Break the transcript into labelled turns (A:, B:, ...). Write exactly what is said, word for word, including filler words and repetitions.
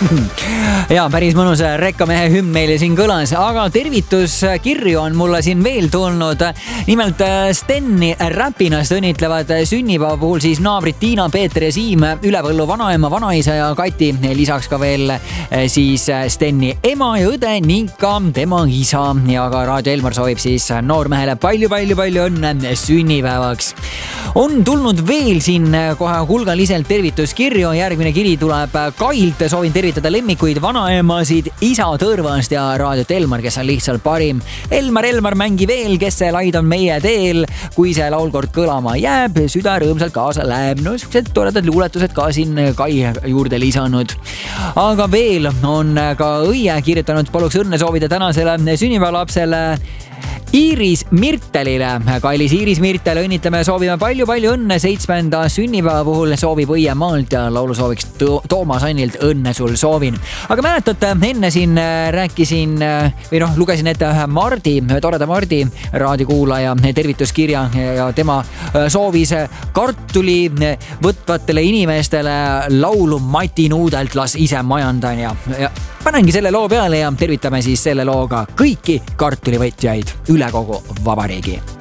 A: ja päris mõnus rekkamehe hümn meile siin kõlas, aga tervituskirju on mulle siin veel tulnud. Nimelt Steni Räpinast õnnitlevad sünnipäeva puhul siis naabrid Tiina, Peeter ja Siim, Ülepõllu vanaema, vanaisa ja Kati. Lisaks ka veel siis Steni ema ja õde ning ka tema isa. Ja ka Raadio Elmar soovib siis noormehele palju-palju-palju õnne sünnipäevaks. On tulnud veel siin kohe hulgaliselt tervituskirju. Järgmine kiri tuleb Kailt. Soovin tervitada lemmikuid, vanaemasid, isa Tõrvast ja Raadio Elmar, kes on lihtsalt parim. Elmar, Elmar, mängi veel, kes see laid on meie teel. Kui see laulkord kõlama jääb, süda rõõmsalt kaasa läheb. No sellised toredad luuletused ka siin Kai juurde lisanud. Aga veel on ka Õie kirjutanud, paluks õnne soovida tänasele sünnipäevalapsele Iiris Mirtelile. Kallis Iiris Mirtel, õnnitleme ja soovime palju-palju õnne seitsmenda sünnipäeva puhul. Soovib Õie maalt ja laulu sooviks Toomas Annilt õnne sul soovin. Aga mäletate, enne siin rääkisin või noh, lugesin ette ühe Mardi, toreda Mardi raadiokuulaja tervituskirja ja tema soovis kartuli võtvatele inimestele laulu Mati Nuudelt Las ise majandan ja, ja panengi selle loo peale ja tervitame siis selle looga kõiki kartulivõtjaid üle kogu vabariigi.